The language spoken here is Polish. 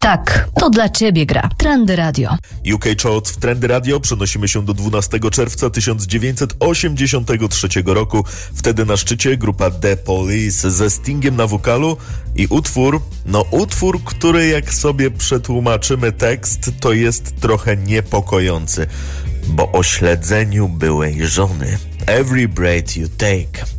Tak, to dla ciebie gra. Trendy Radio. UK Chart w Trendy Radio przenosimy się do 12 czerwca 1983 roku. Wtedy na szczycie grupa The Police ze Stingiem na wokalu i utwór, który jak sobie przetłumaczymy tekst, to jest trochę niepokojący, bo o śledzeniu byłej żony. Every breath you take.